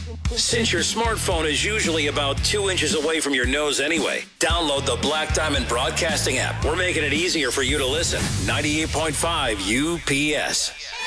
Since your smartphone is usually about 2 inches away from your nose anyway, download the Black Diamond Broadcasting app. We're making it easier for you to listen. 98.5 UPS.